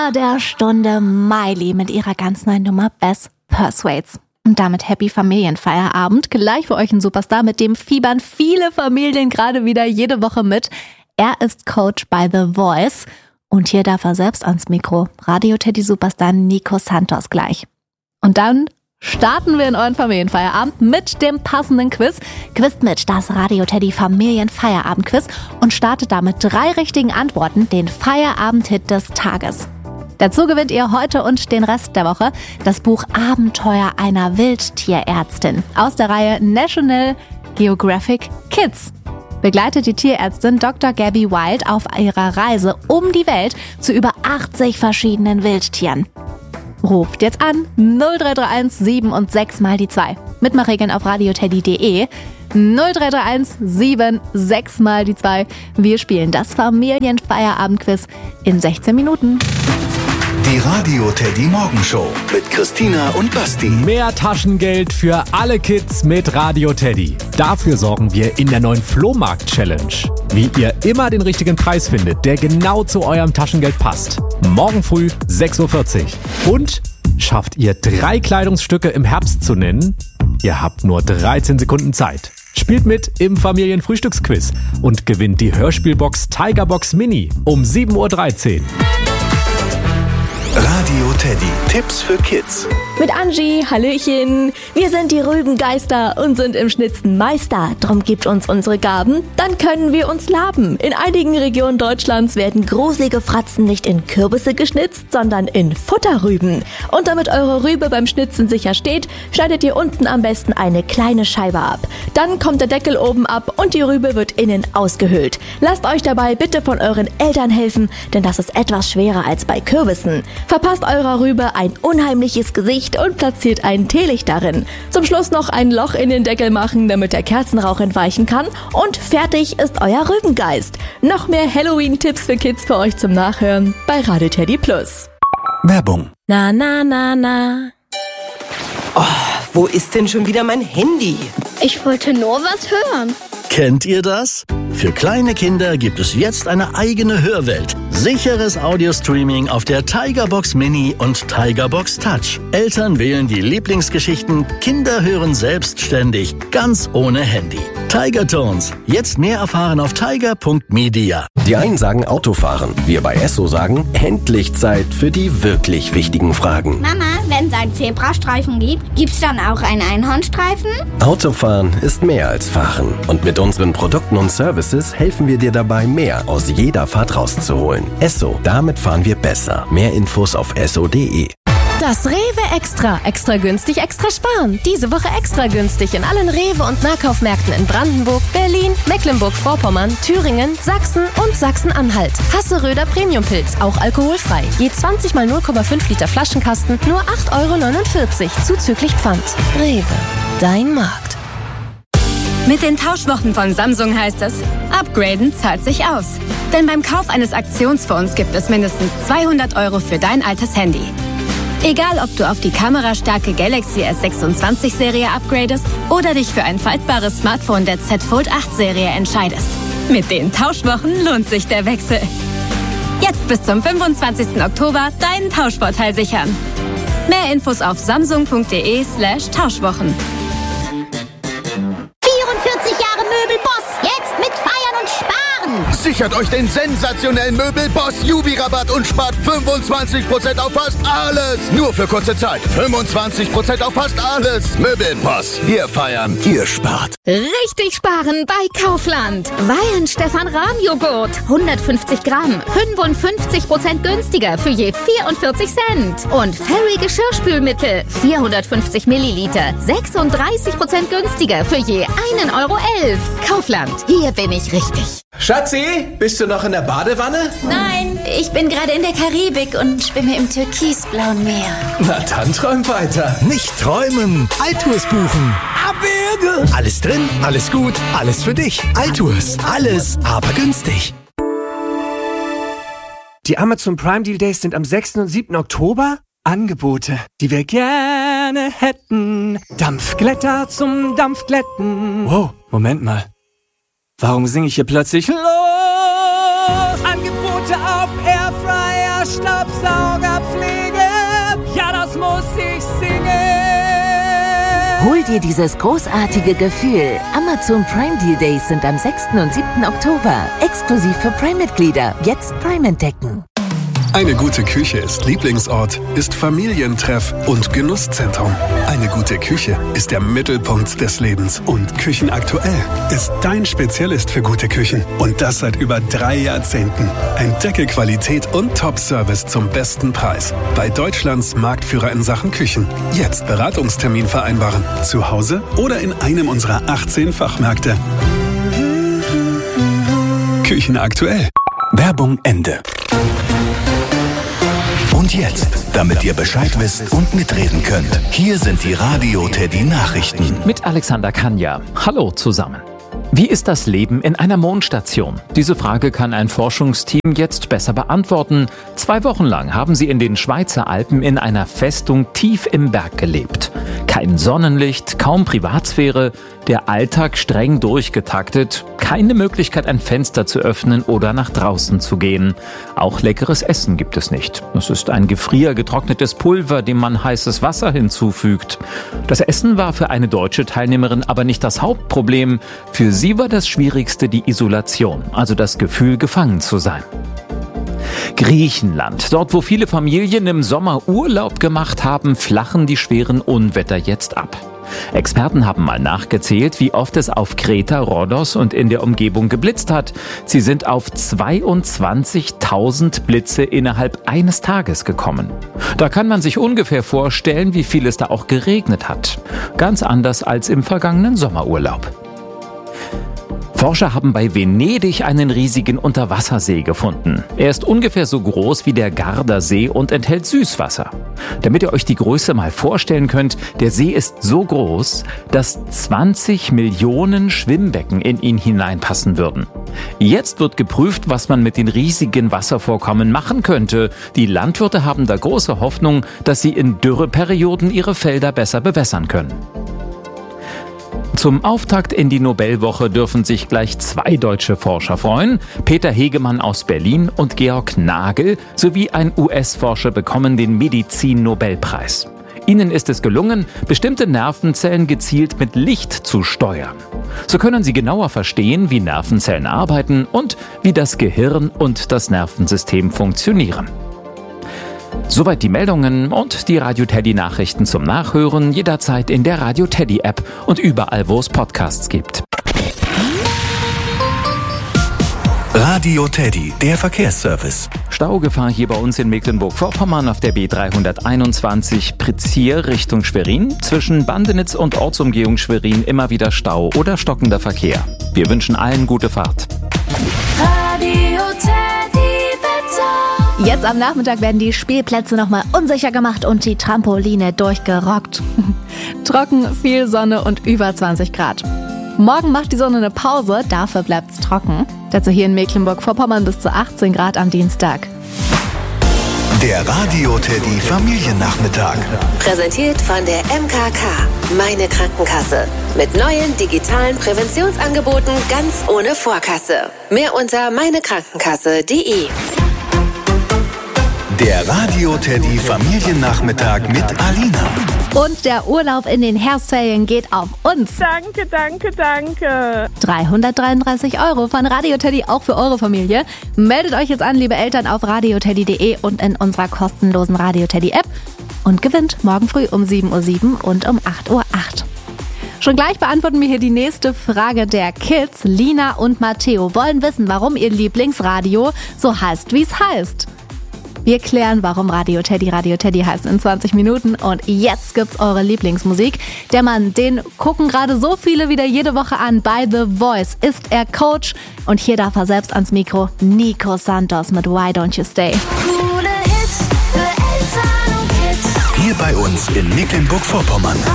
Der Stunde Miley mit ihrer ganz neuen Nummer Bess Persuades. Und damit Happy Familienfeierabend. Gleich für euch ein Superstar, mit dem fiebern viele Familien gerade wieder jede Woche mit. Er ist Coach bei The Voice. Und hier darf er selbst ans Mikro. Radio-Teddy-Superstar Nico Santos gleich. Und dann starten wir in euren Familienfeierabend mit dem passenden Quiz. Quizt mit das Radio-Teddy Familienfeierabend-Quiz und startet damit 3 richtigen Antworten den Feierabend-Hit des Tages. Dazu gewinnt ihr heute und den Rest der Woche das Buch Abenteuer einer Wildtierärztin aus der Reihe National Geographic Kids. Begleitet die Tierärztin Dr. Gabby Wild auf ihrer Reise um die Welt zu über 80 verschiedenen Wildtieren. Ruft jetzt an 0331 7 und 6 mal die 2. Mitmachregeln auf radioteddy.de. 0331 7 6 mal die 2. Wir spielen das Familienfeierabendquiz in 16 Minuten. Die Radio-Teddy Morgenshow mit Christina und Basti. Mehr Taschengeld für alle Kids mit Radio-Teddy. Dafür sorgen wir in der neuen Flohmarkt-Challenge. Wie ihr immer den richtigen Preis findet, der genau zu eurem Taschengeld passt. Morgen früh 6.40 Uhr. Und schafft ihr 3 Kleidungsstücke im Herbst zu nennen? Ihr habt nur 13 Sekunden Zeit. Spielt mit im Familienfrühstücksquiz und gewinnt die Hörspielbox Tigerbox Mini um 7.13 Uhr. Radio-Teddy. Tipps für Kids. Mit Angie, Hallöchen. Wir sind die Rübengeister und sind im Schnitzen Meister. Drum gibt uns unsere Gaben, dann können wir uns laben. In einigen Regionen Deutschlands werden gruselige Fratzen nicht in Kürbisse geschnitzt, sondern in Futterrüben. Und damit eure Rübe beim Schnitzen sicher steht, schneidet ihr unten am besten eine kleine Scheibe ab. Dann kommt der Deckel oben ab und die Rübe wird innen ausgehöhlt. Lasst euch dabei bitte von euren Eltern helfen, denn das ist etwas schwerer als bei Kürbissen. Verpasst eurer Rübe ein unheimliches Gesicht und platziert ein Teelicht darin. Zum Schluss noch ein Loch in den Deckel machen, damit der Kerzenrauch entweichen kann. Und fertig ist euer Rübengeist. Noch mehr Halloween-Tipps für Kids für euch zum Nachhören bei Radio Teddy Plus. Werbung. Na, na, na, na. Oh, wo ist denn schon wieder mein Handy? Ich wollte nur was hören. Kennt ihr das? Für kleine Kinder gibt es jetzt eine eigene Hörwelt. Sicheres Audio-Streaming auf der Tigerbox Mini und Tigerbox Touch. Eltern wählen die Lieblingsgeschichten, Kinder hören selbstständig, ganz ohne Handy. Tiger Tones. Jetzt mehr erfahren auf tiger.media. Die einen sagen Autofahren. Wir bei Esso sagen, endlich Zeit für die wirklich wichtigen Fragen. Mama, wenn es einen Zebrastreifen gibt, gibt's dann auch einen Einhornstreifen? Autofahren ist mehr als Fahren. Und mit unseren Produkten und Services helfen wir dir dabei, mehr aus jeder Fahrt rauszuholen. Esso, damit fahren wir besser. Mehr Infos auf esso.de. Das Rewe Extra. Extra günstig, extra sparen. Diese Woche extra günstig in allen Rewe- und Nahkaufmärkten in Brandenburg, Berlin, Mecklenburg-Vorpommern, Thüringen, Sachsen und Sachsen-Anhalt. Hasseröder Premiumpilz, auch alkoholfrei. Je 20 mal 0,5 Liter Flaschenkasten, nur 8,49 € zuzüglich Pfand. Rewe, dein Markt. Mit den Tauschwochen von Samsung heißt es, upgraden zahlt sich aus. Denn beim Kauf eines Aktionsfonds gibt es mindestens 200 € für dein altes Handy. Egal, ob du auf die kamerastarke Galaxy S26-Serie upgradest oder dich für ein faltbares Smartphone der Z Fold 8-Serie entscheidest. Mit den Tauschwochen lohnt sich der Wechsel. Jetzt bis zum 25. Oktober deinen Tauschvorteil sichern. Mehr Infos auf samsung.de/Tauschwochen. 44 Jahre Möbelboss, jetzt mit Feiern und Sparen. Sichert euch den sensationellen Möbelboss Jubi-Rabatt und spart 25% auf fast alles. Nur für kurze Zeit. 25% auf fast alles. Möbelboss. Wir feiern, ihr spart. Richtig sparen bei Kaufland. Weihenstephan-Rahmjoghurt. 150 Gramm. 55% günstiger für je 44 Cent. Und Fairy Geschirrspülmittel. 450 Milliliter. 36% günstiger für je 1,11 €. Kaufland. Hier bin ich richtig. Schatzi, bist du noch in der Badewanne? Nein, ich bin gerade in der Karibik und schwimme im türkisblauen Meer. Na dann träum weiter. Nicht träumen, Altours buchen. Abwürge. Alles drin, alles gut, alles für dich. Altours, alles, aber günstig. Die Amazon Prime Deal Days sind am 6. und 7. Oktober. Angebote, die wir gerne hätten. Dampfglätter zum Dampfglätten. Wow, Moment mal. Warum singe ich hier plötzlich los? Angebote auf Airfryer Staubsaugerpflege, ja, das muss ich singen. Hol dir dieses großartige Gefühl. Amazon Prime Deal Days sind am 6. und 7. Oktober. Exklusiv für Prime-Mitglieder. Jetzt Prime entdecken. Eine gute Küche ist Lieblingsort, ist Familientreff und Genusszentrum. Eine gute Küche ist der Mittelpunkt des Lebens. Und Küchenaktuell ist dein Spezialist für gute Küchen. Und das seit über 3 Jahrzehnten. Entdecke Qualität und Top-Service zum besten Preis. Bei Deutschlands Marktführer in Sachen Küchen. Jetzt Beratungstermin vereinbaren. Zu Hause oder in einem unserer 18 Fachmärkte. Küchenaktuell. Werbung Ende. Und jetzt, damit ihr Bescheid wisst und mitreden könnt, hier sind die Radio Teddy Nachrichten. Mit Alexander Kanja. Hallo zusammen. Wie ist das Leben in einer Mondstation? Diese Frage kann ein Forschungsteam jetzt besser beantworten. 2 Wochen lang haben sie in den Schweizer Alpen in einer Festung tief im Berg gelebt. Kein Sonnenlicht, kaum Privatsphäre, der Alltag streng durchgetaktet, keine Möglichkeit, ein Fenster zu öffnen oder nach draußen zu gehen. Auch leckeres Essen gibt es nicht. Es ist ein gefriergetrocknetes Pulver, dem man heißes Wasser hinzufügt. Das Essen war für eine deutsche Teilnehmerin aber nicht das Hauptproblem. Für sie war das Schwierigste die Isolation, also das Gefühl, gefangen zu sein. Griechenland. Dort, wo viele Familien im Sommer Urlaub gemacht haben, flachen die schweren Unwetter jetzt ab. Experten haben mal nachgezählt, wie oft es auf Kreta, Rhodos und in der Umgebung geblitzt hat. Sie sind auf 22.000 Blitze innerhalb eines Tages gekommen. Da kann man sich ungefähr vorstellen, wie viel es da auch geregnet hat. Ganz anders als im vergangenen Sommerurlaub. Forscher haben bei Venedig einen riesigen Unterwassersee gefunden. Er ist ungefähr so groß wie der Gardasee und enthält Süßwasser. Damit ihr euch die Größe mal vorstellen könnt, der See ist so groß, dass 20 Millionen Schwimmbecken in ihn hineinpassen würden. Jetzt wird geprüft, was man mit den riesigen Wasservorkommen machen könnte. Die Landwirte haben da große Hoffnung, dass sie in Dürreperioden ihre Felder besser bewässern können. Zum Auftakt in die Nobelwoche dürfen sich gleich 2 deutsche Forscher freuen. Peter Hegemann aus Berlin und Georg Nagel sowie ein US-Forscher bekommen den Medizin-Nobelpreis. Ihnen ist es gelungen, bestimmte Nervenzellen gezielt mit Licht zu steuern. So können sie genauer verstehen, wie Nervenzellen arbeiten und wie das Gehirn und das Nervensystem funktionieren. Soweit die Meldungen und die Radio Teddy Nachrichten zum Nachhören jederzeit in der Radio Teddy App und überall, wo es Podcasts gibt. Radio Teddy, der Verkehrsservice. Staugefahr hier bei uns in Mecklenburg-Vorpommern auf der B321 Prizier Richtung Schwerin. Zwischen Bandenitz und Ortsumgehung Schwerin immer wieder Stau oder stockender Verkehr. Wir wünschen allen gute Fahrt. Radio Teddy Wetter. Jetzt am Nachmittag werden die Spielplätze nochmal unsicher gemacht und die Trampoline durchgerockt. Trocken, viel Sonne und über 20 Grad. Morgen macht die Sonne eine Pause, dafür bleibt's trocken. Dazu hier in Mecklenburg-Vorpommern bis zu 18 Grad am Dienstag. Der Radio Teddy Familiennachmittag. Präsentiert von der MKK, meine Krankenkasse. Mit neuen digitalen Präventionsangeboten ganz ohne Vorkasse. Mehr unter meinekrankenkasse.de. Der Radio Teddy Familiennachmittag mit Alina. Und der Urlaub in den Herbstferien geht auf uns. Danke, danke, danke. 333 € von Radio Teddy auch für eure Familie. Meldet euch jetzt an, liebe Eltern, auf radioteddy.de und in unserer kostenlosen Radio Teddy App und gewinnt morgen früh um 7:07 Uhr und um 8:08 Uhr. Schon gleich beantworten wir hier die nächste Frage der Kids. Lina und Matteo wollen wissen, warum ihr Lieblingsradio so heißt, wie es heißt. Wir klären, warum Radio Teddy heißt in 20 Minuten. Und jetzt gibt's eure Lieblingsmusik. Der Mann, den gucken gerade so viele wieder jede Woche an. Bei The Voice ist er Coach. Und hier darf er selbst ans Mikro. Nico Santos mit Why Don't You Stay. Coole Hits für Eltern und Kids. Hier bei uns in Mecklenburg-Vorpommern.